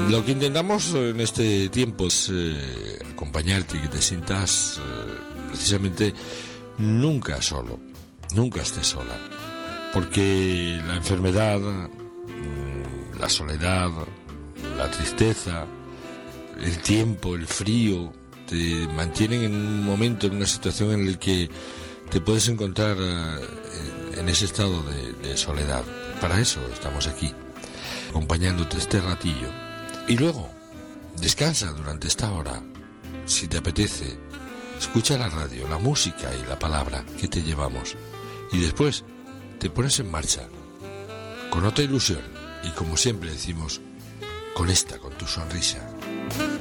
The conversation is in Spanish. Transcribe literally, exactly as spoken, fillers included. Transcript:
Lo que intentamos en este tiempo es eh, acompañarte y que te sientas eh, precisamente nunca solo, nunca estés sola, porque la enfermedad, la soledad, la tristeza, el tiempo, el frío, te mantienen en un momento, en una situación en la que te puedes encontrar en, en ese estado de, de soledad. Para eso estamos aquí, acompañándote este ratillo. Y luego, descansa durante esta hora, si te apetece, escucha la radio, la música y la palabra que te llevamos. Y después te pones en marcha, con otra ilusión, y como siempre decimos, con esta, con tu sonrisa.